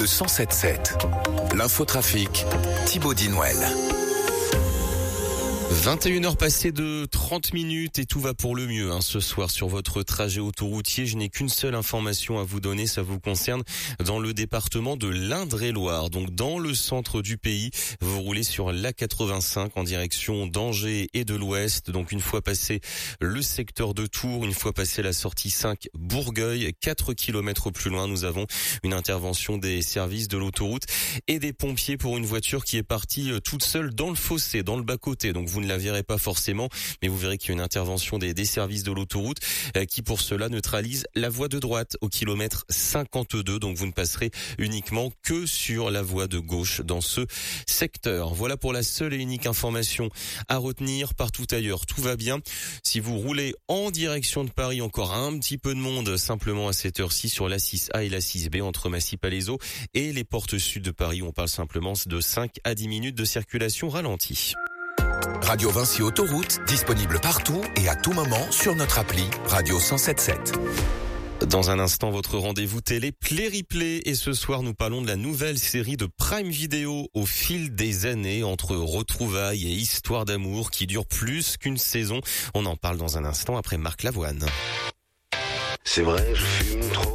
le 107.7. L'infotrafic, Thibaut Dinouel. 21h passées de 30 minutes et tout va pour le mieux ce soir sur votre trajet autoroutier. Je n'ai qu'une seule information à vous donner, ça vous concerne dans le département de l'Indre-et-Loire. Donc dans le centre du pays, vous roulez sur l'A85 en direction d'Angers et de l'Ouest. Donc une fois passé le secteur de Tours, une fois passé la sortie 5 Bourgueil, 4 km plus loin, nous avons une intervention des services de l'autoroute et des pompiers pour une voiture qui est partie toute seule dans le fossé, dans le bas-côté. Donc vous ne la verrez pas forcément, mais vous verrez qu'il y a une intervention des services de l'autoroute qui pour cela neutralise la voie de droite au kilomètre 52. Donc vous ne passerez uniquement que sur la voie de gauche dans ce secteur. Voilà pour la seule et unique information à retenir. Partout ailleurs, tout va bien. Si vous roulez en direction de Paris, encore un petit peu de monde simplement à cette heure-ci sur la 6A et la 6B entre Massy-Palaiseau et les portes sud de Paris. On parle simplement de 5 à 10 minutes de circulation ralentie. Radio Vinci Autoroute, disponible partout et à tout moment sur notre appli Radio 107.7. Dans un instant, votre rendez-vous télé Play-Replay. Et ce soir, nous parlons de la nouvelle série de Prime Video au fil des années entre retrouvailles et histoires d'amour qui dure plus qu'une saison. On en parle dans un instant après Marc Lavoine. C'est vrai, je fume trop.